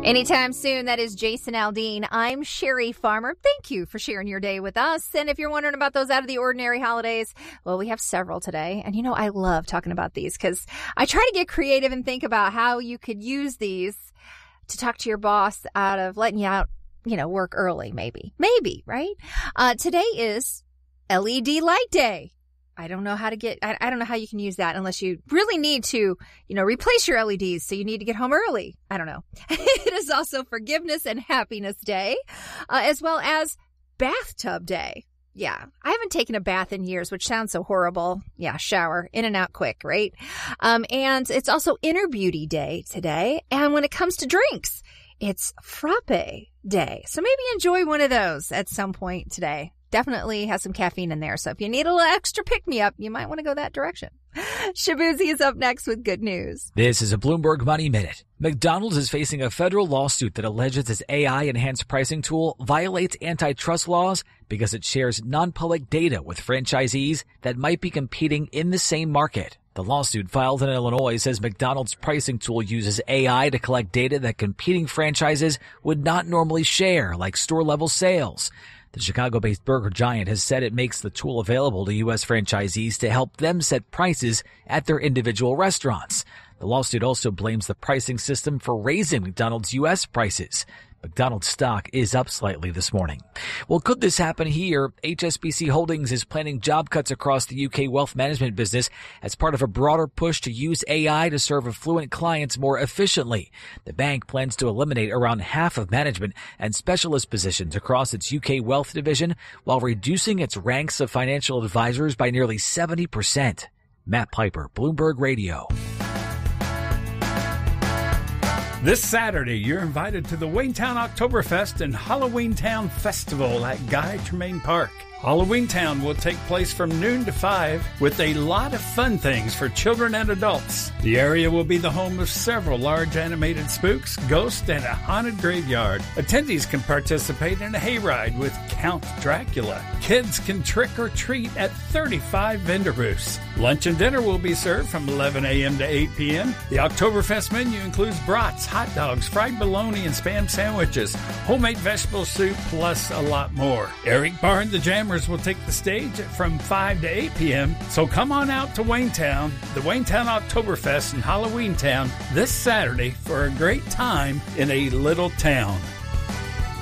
Anytime soon, that is Jason Aldean. I'm Sherry Farmer. Thank you for sharing your day with us. And if you're wondering about those out of the ordinary holidays, well, we have several today. And I love talking about these because I try to get creative and think about how you could use these to talk to your boss out of letting you out, work early, maybe, right? Today is LED Light Day. I don't know how you can use that unless you really need to, replace your LEDs. So you need to get home early. I don't know. It is also Forgiveness and Happiness Day, as well as Bathtub Day. Yeah. I haven't taken a bath in years, which sounds so horrible. Yeah. Shower in and out quick, right? And it's also Inner Beauty Day today. And when it comes to drinks, it's Frappe Day. So maybe enjoy one of those at some point today. Definitely has some caffeine in there. So if you need a little extra pick-me-up, you might want to go that direction. Shabuzi is up next with good news. This is a Bloomberg Money Minute. McDonald's is facing a federal lawsuit that alleges its AI-enhanced pricing tool violates antitrust laws because it shares non-public data with franchisees that might be competing in the same market. The lawsuit filed in Illinois says McDonald's pricing tool uses AI to collect data that competing franchises would not normally share, like store-level sales. The Chicago-based burger giant has said it makes the tool available to U.S. franchisees to help them set prices at their individual restaurants. The lawsuit also blames the pricing system for raising McDonald's U.S. prices. McDonald's stock is up slightly this morning. Well, could this happen here? HSBC Holdings is planning job cuts across the UK wealth management business as part of a broader push to use AI to serve affluent clients more efficiently. The bank plans to eliminate around half of management and specialist positions across its UK wealth division while reducing its ranks of financial advisors by nearly 70%. Matt Piper, Bloomberg Radio. This Saturday, you're invited to the Waynetown Oktoberfest and Halloween Town Festival at Guy Tremaine Park. Halloween Town will take place from noon to 5 with a lot of fun things for children and adults. The area will be the home of several large animated spooks, ghosts, and a haunted graveyard. Attendees can participate in a hayride with Count Dracula. Kids can trick or treat at 35 vendor booths. Lunch and dinner will be served from 11 a.m. to 8 p.m. The Oktoberfest menu includes brats, hot dogs, fried bologna, and Spam sandwiches, homemade vegetable soup, plus a lot more. Eric Barr and the Jammers will take the stage from 5 to 8 p.m. So come on out to Waynetown, the Waynetown Oktoberfest and Halloween Town this Saturday for a great time in a little town.